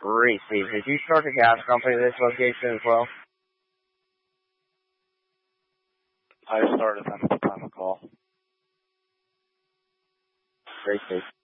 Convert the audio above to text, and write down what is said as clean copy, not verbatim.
Steve. Did you start a gas company at this location as well? I started them at the time of call. Great, Steve.